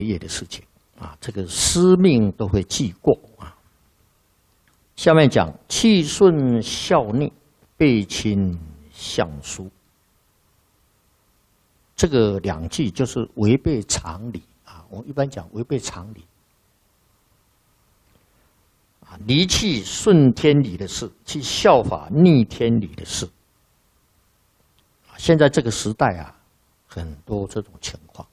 业的事情啊，这个司命都会记过啊。下面讲气顺效逆，背亲相疏。这个两句就是违背常理啊。我们一般讲违背常理啊，离弃顺天理的事，去效法逆天理的事。现在这个时代啊，很多这种情况。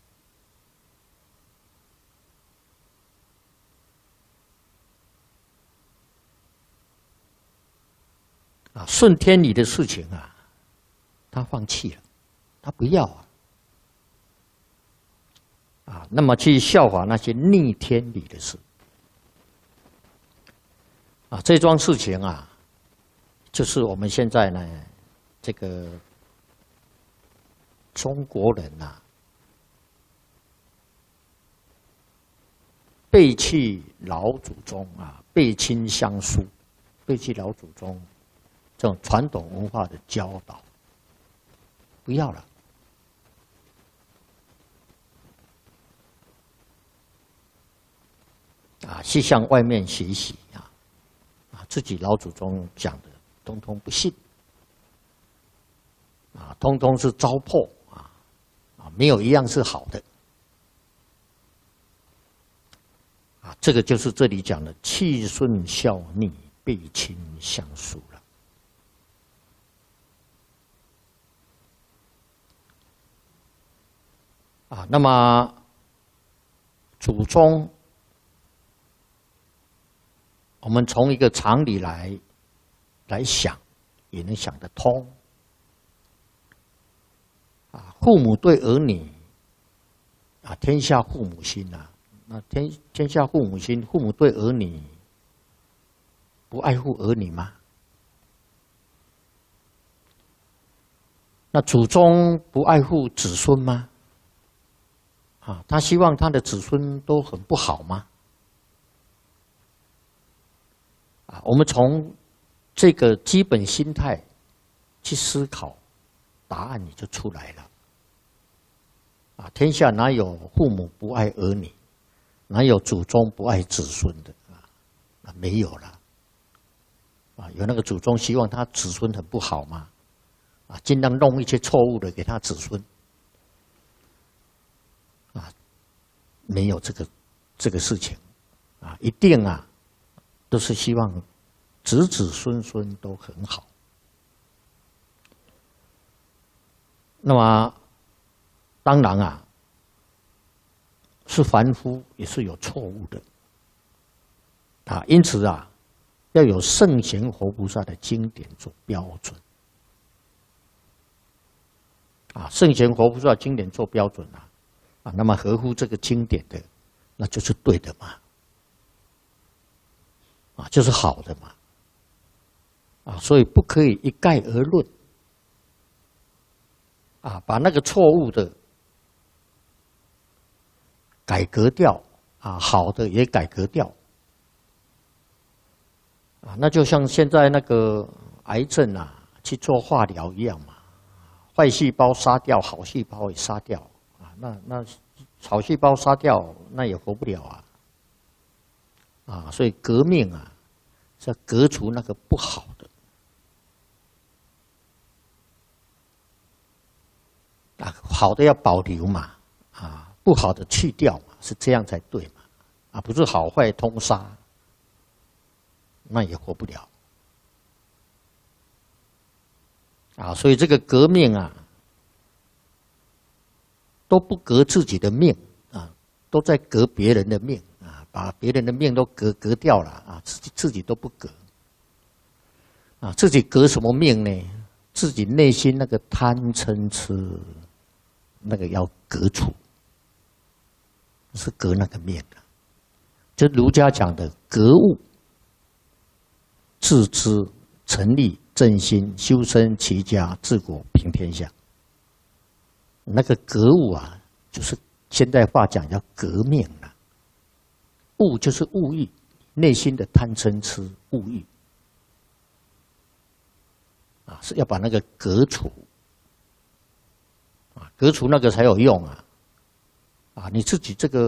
啊，顺天理的事情啊，他放弃了，他不要啊。啊，那么去效法那些逆天理的事。啊，这桩事情啊，就是我们现在呢，这个中国人啊，背弃老祖宗啊，背亲相疏，背弃老祖宗这种传统文化的教导，不要了。啊，去向外面学习啊，自己老祖宗讲的，通通不信，啊，通通是糟粕啊，没有一样是好的，啊，这个就是这里讲的气顺效逆，背亲相疏了。啊，那么祖宗。我们从一个常理来想，也能想得通。啊，父母对儿女，啊，天下父母心呐。那天下父母心，父母对儿女不爱护儿女吗？那祖宗不爱护子孙吗？啊，他希望他的子孙都很不好吗？啊，我们从这个基本心态去思考，答案你就出来了。啊，天下哪有父母不爱儿女，哪有祖宗不爱子孙的啊？没有了。啊，有那个祖宗希望他子孙很不好吗？啊，尽量弄一些错误的给他子孙。啊，没有这个事情。啊，一定啊。都是希望子子孙孙都很好。那么，当然啊，是凡夫也是有错误的啊。因此啊，要有圣贤活菩萨的经典做标准啊。圣贤活菩萨经典做标准啊，那么合乎这个经典的，那就是对的嘛。啊，就是好的嘛，啊，所以不可以一概而论，啊，把那个错误的改革掉，啊，好的也改革掉，啊，那就像现在那个癌症啊，去做化疗一样嘛，坏细胞杀掉，好细胞也杀掉，啊，那好细胞杀掉，那也活不了啊。啊，所以革命啊，是要革除那个不好的。啊，好的要保留嘛，啊，不好的去掉嘛，是这样才对嘛，啊，不是好坏通杀，那也活不了。啊，所以这个革命啊，都不革自己的命啊，都在革别人的命。把别人的命都革掉了啊，自己都不革啊，自己革什么命呢？自己内心那个贪嗔痴，那个要革除，是革那个命啊。就儒家讲的格物、致知、成立、正心、修身、齐家、治国、平天下。那个格物啊，就是现代话讲叫革命了。物就是物欲，内心的贪嗔痴物欲啊，是要把那个革除啊，革除那个才有用啊！啊，你自己这个